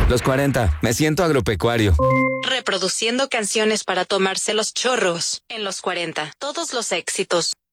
Los 40. Me siento agropecuario. Reproduciendo canciones para tomarse los chorros. En los 40. Todos los éxitos.